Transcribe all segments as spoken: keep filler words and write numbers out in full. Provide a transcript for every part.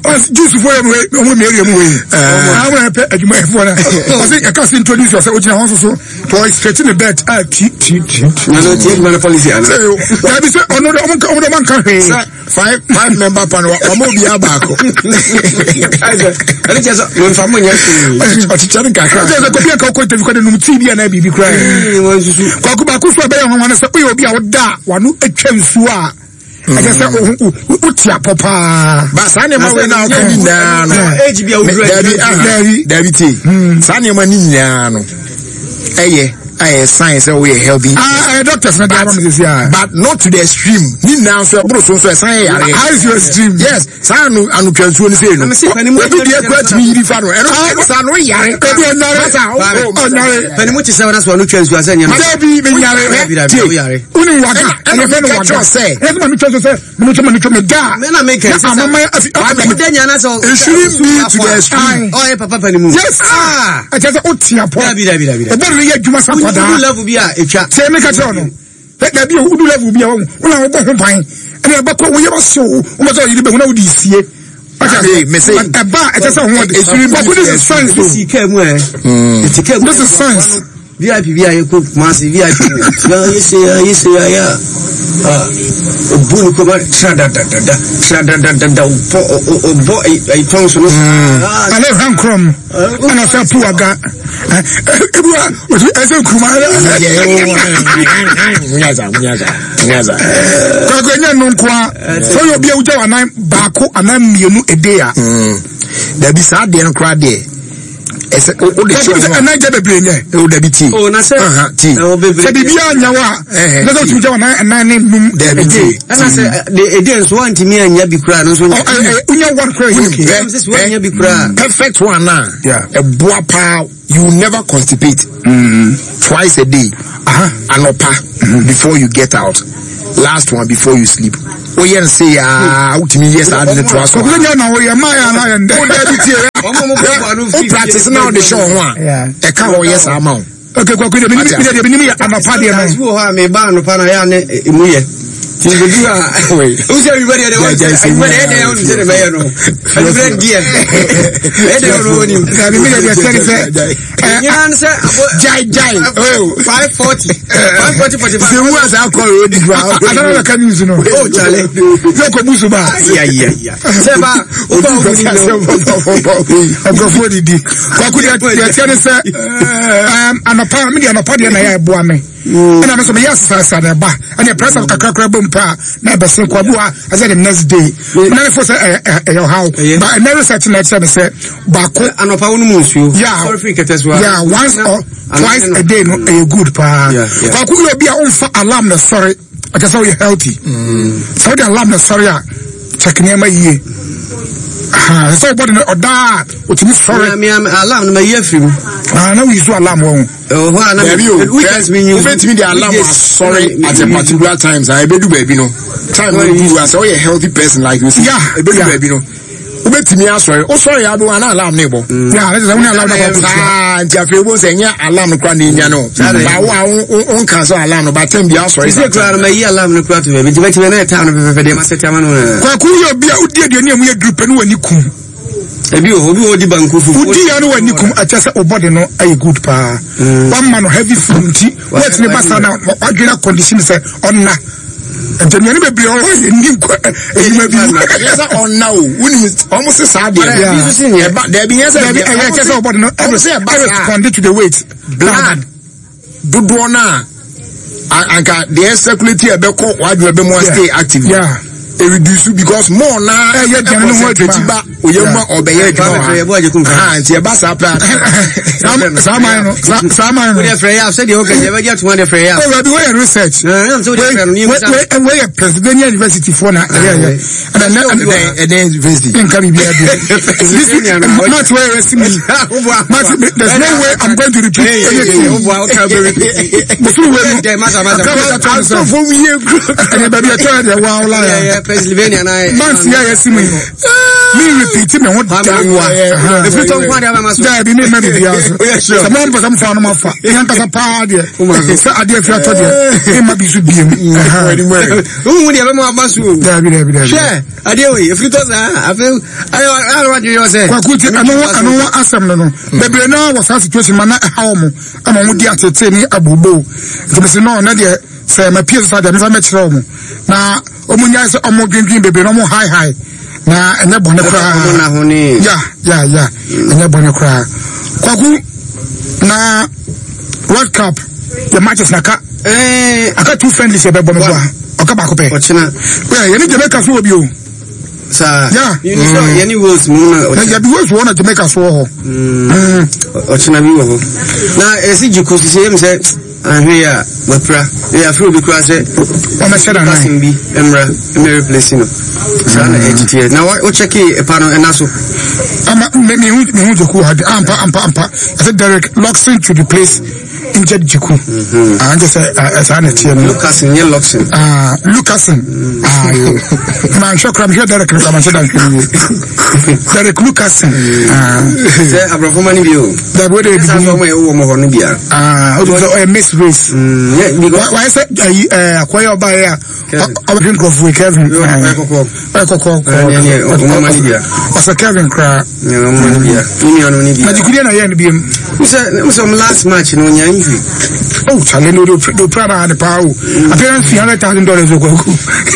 was juice for him when we marry him. I want to pay at my phone. I think I can't introduce yourself, which I also so to stretching the bed. Ah, cheap, cheap, cheap. No, no, cheap, my policy. I be say, oh no, the man can pay. Five, five member panel, or more be a back. I just want someone else to chat and cash. There's a copy of Coco to the T V and I be crying. Cocobaco, I want to say, we will be out there. One who a chance to are. I just said, Utia Papa. Basani Mawena Canina, H B O, David T. Sani Maniniano. Aye. I science away healthy. Ah, doctors not this year, but not to the extreme. Ni now so Bruce so say how is your extreme? Yes, Sanu and can soon say no. Maybe the quite me the father. And Sanu yare. Oh no. When much is us one chance was saying. Maybe be yare. Uni waka. And if no one say. If me to say, me to me to me da. Me na make it. I'm my extreme to the extreme. Oh, papa panimu. Yes. Ah, I just otia po. Dabi dabi dabi. E be re adwuma sa Udu level be a echa. Say make a tell no. Let there be a udu level be a one. When I go home fine. And I back we ever show. What are you doing when we see? Okay, me say a bar. It is a one. It's really this is science. This is science. V I P V I P cook massive V I P. Yeah, you say, you say, yeah. Ah, Bunu come out. Shada da da da. Shada da da da. Oh, boy, I found some. I love hand crumb. And I said, poor guy. I said, Kumara. Nyaza, nyaza, nyaza. Kaganya nunkwa. So you be able to anam bako anam mienu edea. There be sad there and cry there. Ese o de show na na je bebre nye o da bi ti o na se aha ti o bebre se bibia nyawa eh na so tumi je na na ne num da bi ti na se the edens want me anya bi kura no so unya one kura okay this one anya bi kura perfect one na a boa pa you will never constipate mm twice a day aha anopa before you get out last one before you sleep o yen say ah utimi yes I didn't trust so nya na o ye ma ya na yen o da bi ti o practice now the show one e ka o yes amount okay kwa kwa bi ni bi ni anopa de na wo ha me ba anopa na ya ne emu ye ti go do ah wait who say everybody dey want everybody dey want say me no everybody gear e dey no ni na bi me dey say say yan say jai jai oh five forty five forty forty-five say who has alcohol road ground I don't know can use no oh chale yo ko busu ba yeah yeah yeah say ba o ba o ni no o go for the di kwa ku dey say say um anopa me dey anopa dey na ya ebo ame and I'm so yes sir na ba and the press of kakra bom pa na be se kwa bua I said the next day na for say eh how but I never said to say say bako anopa wonu munsuo sorry for keteswa yeah once or twice a day no a good pa kwa ku yo bia on fa alarm na sorry I just how you healthy so the alarm na sorry check near my ye ah so body or da o ti sorry me alarm na ye film ah na we use alarm won oh who na we just mean you fit me the alarm sorry at a particular times I be do baby no time when you are so a healthy person like you yeah e be do baby no ubetimi asori o sorry ado na alarm ne bo yeah let's say when alarm na bo ah ntia febo say nya alarm kwa na nya no ba wa on kan so alarm no ba tem bia asori say kwa na yi alarm no kwa to be ti beti na town no pepe de ma set ama no kwa ku yo bia udi de ne mu ye group no wani kum ebi o obi odi banku fu udi ya no wani kum achasa o body no ay good pa one man heavy food ti what ne basa na adwena condition say onna Antonio be be all ni kwa e ma bi yes on now when almost sad there but there be yes there be yes about no every say respond to the weight blood do na anka the circulate e be ko wadwe be more stay active yeah e reduce because more na e dey no more tiba oyema obeye dwa ha nti e ba sa pra sama no sama no we free have said you okay you get one the free have we do research we we Pennsylvania University for na yeah and then university in can be there not where rest me there's no way I'm going to repeat anything but we will matter matter so for we and baby I try the wow la Pennsylvania na man see I see me me repeat me what that if you don't want to have a there be me maybe be also someone for some fun ma fa yan ka sa pa de say ade fi ato de e ma bi su bi mu who dey be mo abasu there be there be there share ade we if you don't I feel I what you say kwa kuti ano ano asem no no bebre na was that situation man how mo ama mo di atete ni abubo nti me say no na de say my peers are there me fa me kire mo na omunya say omo dwendwen bebre no mo high high na enye bone kra na honi ya ya ya enye bone kra kwaku na World Cup the matches na ka eh aka two friendly se be bone kwa oka ba ko pe ochina yeah ye ni Jamaica so obi o sa yeah you know ye ni was mu na na ya bi was wona Jamaica so ho mm ochina bi wo ho na esi jiku sisi em se ahia wapra we afro bi kra se o me se da na bi emra me replace no sa na edit na o check e pa no na so ama me me hu me hu joku had ampa ampa ampa I said Derek Luxon to the place injured Jiku and just as an T M Lucas in Luxon ah Lucasen ah man sure cram here Derek come and say that Derek Lucasen ah say abrafo mani bio that way they say for me wo mo ho no bia ah o miss race yeah because why say eh akwaya oba here o drink of we Kevin eh kokko eh kokko eh o mani bia o say Kevin cra yeah o mani bia ni ono ni bia na Jiku na here ni bia we say we say last match no nya injury oh chale no do do prana the power appearance three hundred thousand dollars go go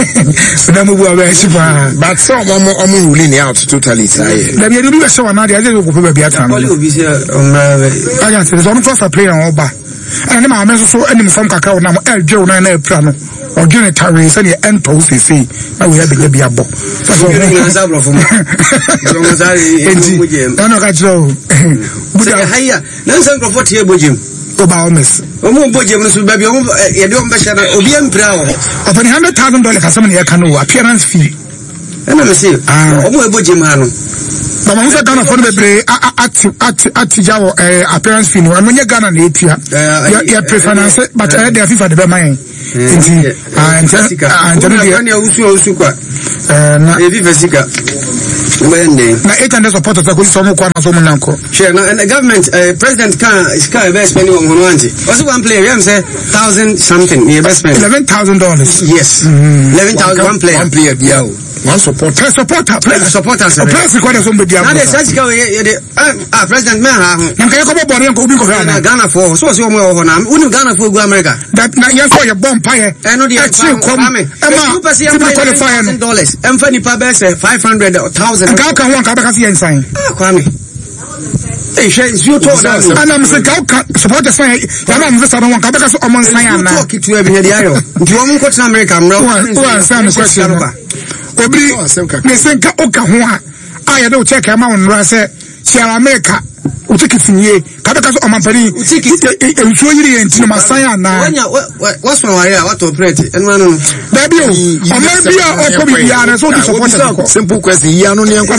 so na mo bu aba shi pa but some omo omo ruling out totally say na bi do be show na dey dey go pe be atan all obi say omra aya say so no for player on ba and ma me so so enim fam kakao na mo eldwe na na pra no o gene tare say the end to say say na we have be abo so so na sabro fo mo so mo say mo jem na no ka jiro buda haya na san ko forty e bojem oba omes omo bojem no so ba bi omo ye de omo be sha na obi empra wo upon one hundred thousand dollars kasam na ye ka no appearance fee and me say omo e bojem ha no but man say Ghana for the bebre at at at jawo appearance fee no anya Ghana na etia ya preference but eh dey FIFA de be man nti ah nti ah nti no dia na usu usu kwa eh na e FIFA sika wende na eight hundred supporters ko so mo kwa na so mo nanko share na the government president can sky be spend on hono anti was one player we say thousand something the investment eleven thousand dollars yes eleven thousand one player one player dia one supporter supporter player supporter player ko dey so be dia na the such go ah president man ha ho na kai ko bo bore ko obi ko fa na Ghana for so so mo ho na unu Ghana for go America that na yes for your bomb pie eh no dia Emma qualify dollars em fa ni pa be say five hundred thousand ka ka ho ka be ka si ensan ah kwame eh she you talk that ana me say ka support the sign ya na me say no ka be ka so o mon sign ana talk to e be here ayo nti wo mo ko tena America mro wo answer me question obi me say ka o ka ho a aya de o check am on ra say Sierra America o ticket nie ka be ka so o man pani e nso yiri enti no masan ana wanya what's my worry what to operate en man no da bi o o man bia o ko bi bia na so to support simple question ya no ne enko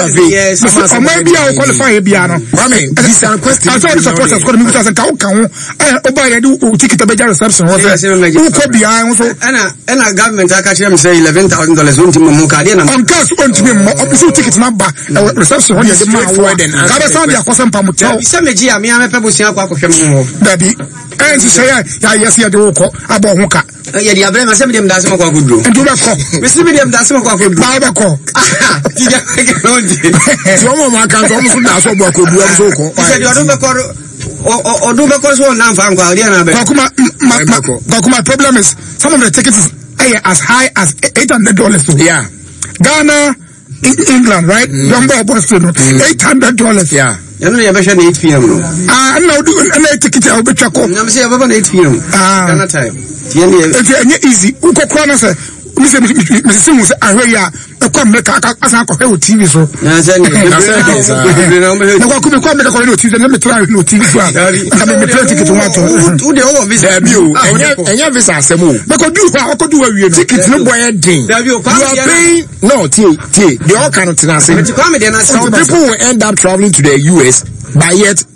o man bia o qualify bia no mami this an question I told the supporters ko mi bisa ka o ka ho eh o ba ya di o ticket be ja reception wo say o ko bia ho so ana ana government aka chere me say eleven thousand dollars on tim mo ka de na on gas on tim mo o so ticket na ba reception ho ya de ma wo ka be sound ya kosan pa mo tell bisa meji a me a me pe bosia kwa kohwem mo dabi eh si say ya yes ya de wo ko abo ho ka ya di abre ma se me dem da se mo kwa kodro ndu be ko me se me dem da se mo kwa kodro ba be ko ti ja ke no di ti o mo ma kan so mo so da so bo kodro am so ko ti ja do be ko o o do be ko so na fa kwa dia na be kuma kuma problem is some of the tickets is as high as eight hundred dollars yeah Ghana in England right number Boston eight hundred dollars yeah you know you be sure eight p m no ah no do na ticket e be twako na me say about eight p m Ghana time tie ne it's easy uko kwa na say me say me say mo say ahwe ya e kwa America asa ko he T V so na say ni na say na kwa kuma kwa America ko no T V na me try no T V so na me play ticket one to who dey over visa bi o enya enya visa asemo be ko du kwa ko du awie no ticket no boy din you are paying no tie tie the all kind of thing say people will end up traveling to the U S but yet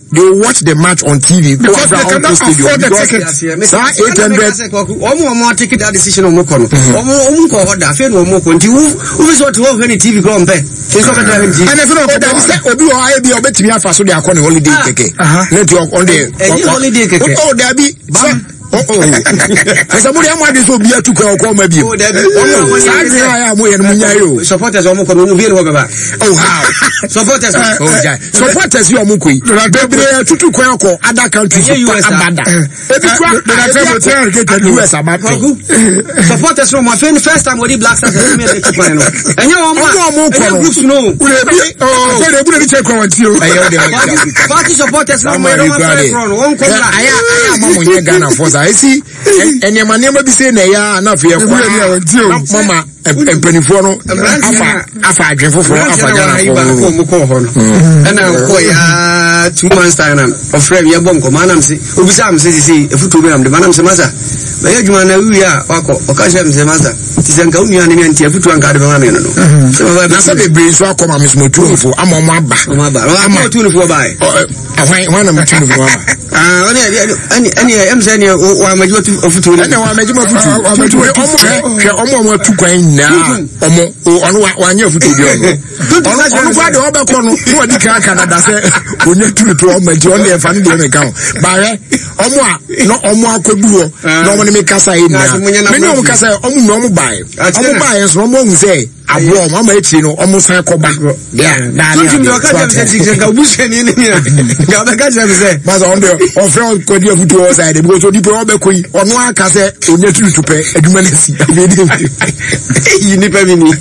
they will watch the match on T V because they cannot afford the tickets. So eight hundred. Omo omo take that decision omo kono. Omo omo ko order fe no omo ko nti who is what to have any T V go mpe. So ka tell him. And if no that is obi o aye bi obetimi afa so dey akọ holiday keke. Network on the holiday keke. Oh there be oh oh. Somebody am dey so bia tukwa okọ ma bi. Oh there be. Say I am we munya yo. Supporters omo kono no vie no baba. Oh how. Supporters. Oh yeah. Supporters you omo koi. Bebre tutu kwa okọ other countries abada. Ebi kwa na table ten get U S abada. Supporters from my first time we Black Stars me dey keep no. Enye omo omo kono. Groups no. Oh so dey bu dey check kwa ntio. Party supporters no me no front. One corner. Aya aya mama nye Ghana for I see enya manema bi say na ya na fe kwa mama empanifo no afa afa adwenfofo afa Ghana for mo ko ho no na ko ya two months time na ofrem ye bom ko manam se obisa am se se efuto be am de manam se masa ba ye djuma na wi a wako okasha am se masa ti se nka unu ane nti efuto anka de ma me no so ba na se be brain so akoma me smo tuofo ama mo aba mo aba ama tuofo ba e ahwan wana me tuofo aba ah oni ani ani am se ni wa maji ofuto ni na wa maji ofuto ofuto omo hwe omo omo tukwan na omo ono wa anya ofuto bi ono ono kwa de oba ko no no di kan Canada se onya tuto o maji on e fa no de me kan ba re omo a no omo akodu ho no omo ne me kasa e na me no omo kasa omo no omo bae omo bae so omo hu se abo omo echi no omo san ko ba ya na na so ka ka se se ka busheni ni ni ga ba ka se se ma so on de on fait ko di ofuto o side because odi po obe ko yi ono aka se onya tuto pe aduma na si yi ni pe mi ni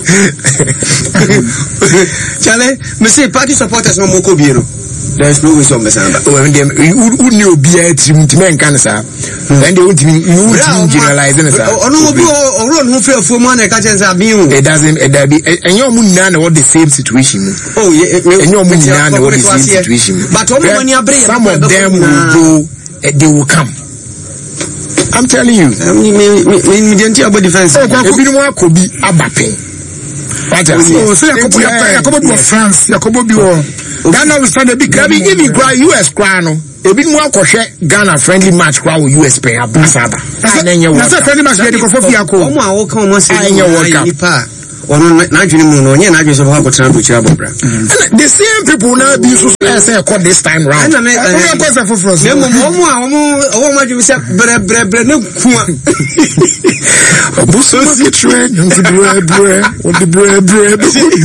chale me say party supporters no moko bi no there is no way some besamba oh and them who knew obi a team team en kan sa then they won't you generalize na sa ono obi o no fe afu mo na ka chen sa bi it doesn't it that be enye omu nina na what the same situation oh enye omu nina na what the same situation but omu mani abre some of them will go they will come. I'm telling you. Me me me me didn't about defense. Oh, ebi ni mo akobi abape. What you say? Oh, so Yakobo Yakobo bi France, Yakobo bi wo. Ghana we stand a big Gabi even cry U S cry no. Ebi ni mo akohwe Ghana friendly match kwa wo U S pay abasaba. Na enye wo. Na say friendly match dey go for Fiako. Omo a wo kan mo say enye wo cup. Ono na adwene mu no onye na adwene so ba ko tran do kira bobra. The same people now be so say call this time round. Na me ko say for France. Me mo mo a omo omo ma adwene say bre bre bre na kuwa. Obuso ke train nti bre bre o di bre bre.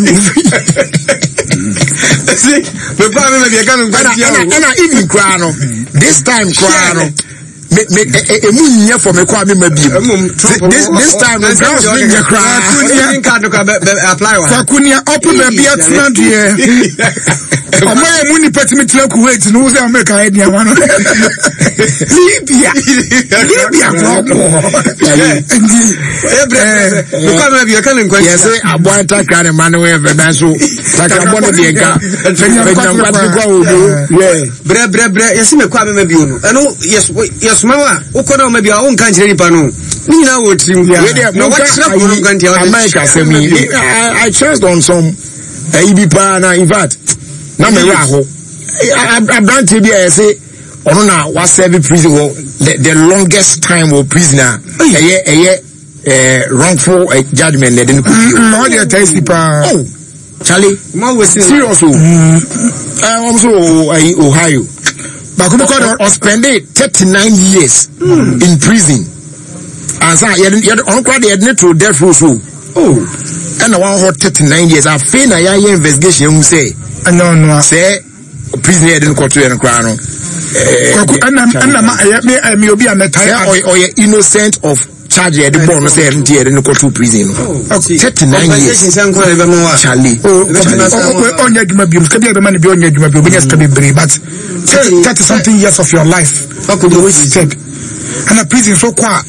See, me pa me be kan ngwa dia. Na even cry no. This time cry no. Me me emu nya for me kwa me ma bi this this time the grounds me nya kra kunia card ko apply wa kunia open na bi atna de omo emu ni petimi tira Kuwait no say America head nya wan Libya Libya ko ndi ebre no ka me bi kan nkwa yes aboanta kra ne man we be dan so taka bono de ka fenya kwa kwa o yeah bre bre bre yes me kwa me ma bi no eno yes yes mawa ukono ma bi a won kan kire ni pa no ni na wo trim ya no what is up no kan dia America say me I chanced on some E B pa na in fact na me ra ho abranti bi e say ono na wa serve prison the, the longest time of prisoner eye eye eh wrongful uh, judgment they didn't put you no dey test pa oh Charlie ma we serious oh eh um so Ohio Bakubo or spend thirty-nine years mm. in prison. And so you had on quite the admit to death row so. Oh, and one hot thirty-nine years. I feel a year investigation who say, no, no, say prisoner didn't go to a crown. And I'm be a metal or you're innocent of charge at the bottom of seventy and go to prison. thirty-nine years. Charlie. Oh, on your mobile, can be the money beyond your mobile, yes, can be brave, but thirty something years of your life. How could you wasted? And a prison so quiet.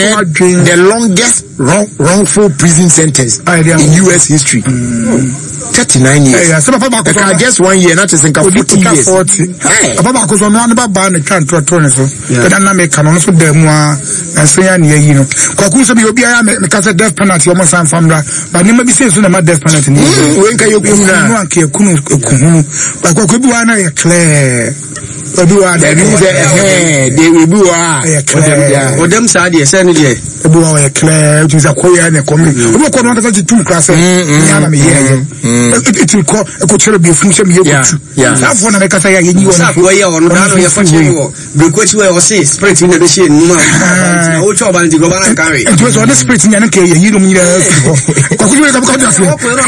The longest wrong, wrongful prison sentence in U S history. thirty-nine years. Yeah, some papa ko just one year not is in forty years. Papa ko so no an ba na twan to to ne so. But na me ka no so da mu a na so ya ne yi no. Kwaku so bi obi ya me ka say death penalty o mo san famra. But ni ma bi say so na ma death penalty ni. We nka yo kunu na. No an ka kunu kunu. Ba kwaku bi wa na ye clear. Obi wa da means eh they will be wa. Odem sa de say no de. Obi wa ye clear. It is a koya ne komi. Obi ko no ka say tum class. Ni ana me ye. It will call e ko chere bi fun se me ye ko tu. Sa fo na me ka say ya yi won. Sa ko ye won da no ye fa che wo. Be ko chi we o say spirit in the shade no ma. O cho ban di go ban carry. It was on the spirit in na ke ye yi no mu nyira ko. Ko ku we ka ko da so.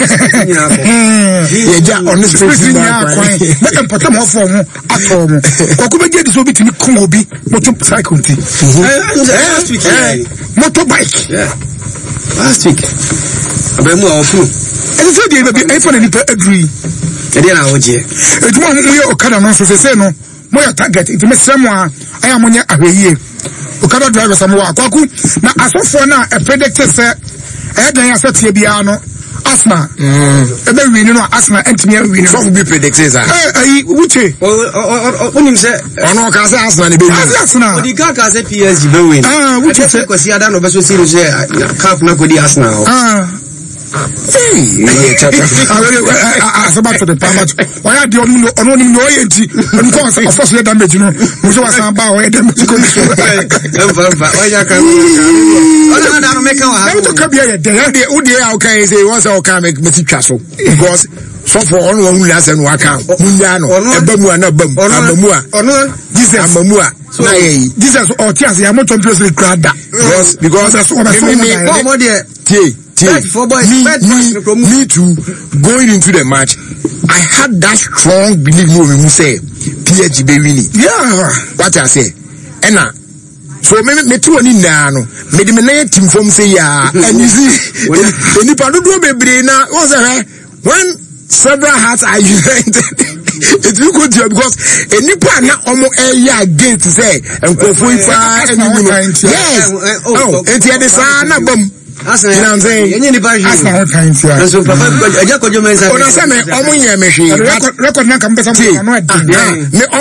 Ye ja on the spirit in na kwan. Me kan patam ho fo ho ato mo. Ko ku be je di so bi timi kun obi motorcycle ti. Last week. Motorbike. Yeah. Last week. Abemu a ofu. Ese so dey be e for na nipa agree. E dey na oje. E tuma mo ye okada no so se no. Mo ya target it me srem a aya mo nya ahwehie. Okada driver sam wa kwaku na asofo na e predict say e dan asatie bia no asma mm ebe win no asma entimi win so be predict say eh ayi wuche onim say ono ka say asma ne be win asma odi ka ka say P S G be win ah wuche say ko si ada no be so see say cap na ko di Arsenal ah eh chata asaba to the pamach why dey onu onu ni no yenti onu ko say of course let damage no mo so wasan ba o damage ko so em fa fa o ya kan ona na no make wa ha to kabia ye dey dey o dey how can say once o can make me twa so because so for onu onu na say no aka munya no eba mu ana bam amamu a onu Jesus amamu a na ye Jesus o ti ase ya mo Champions League crowd because because me me mo dey tie For boys, me, me, me too, going into the match, I had that strong belief when we say P S G be winning. Yeah, what I say, and now, so me me too any now, me the me team from say yeah, and you see, any part of the baby now, what's that? When several hearts are united, it will go to because any part now almost a year against say and go for it, yes, oh, and the other side, na bum. Asna, you know what I'm saying? Yenye ni baji. Asna what kind ya? So papa aja ko jo mensa. Ona se me omo yen me hwe. Record record na kan pesa mo na no e.